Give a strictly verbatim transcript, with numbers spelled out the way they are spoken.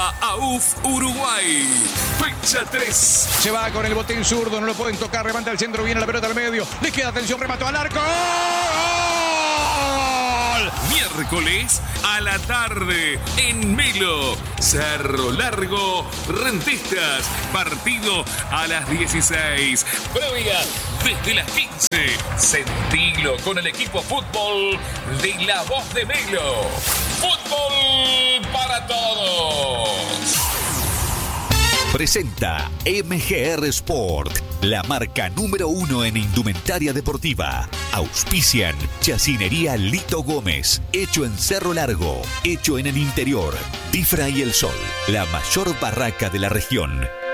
a A U F Uruguay. Fecha tres. Se va con el botín zurdo, no lo pueden tocar, levanta el centro, viene la pelota al medio, le queda atención, remató al arco. ¡Gol! Miércoles a la tarde en Melo, Cerro Largo, Rentistas, partido a las dieciséis. Previa desde las quince. Sentilo con el equipo fútbol de La Voz de Melo. Fútbol para todos. Presenta M G R Sport, la marca número uno en indumentaria deportiva. Auspician Chacinería Lito Gómez, hecho en Cerro Largo, hecho en el interior. Difra y El Sol, la mayor barraca de la región.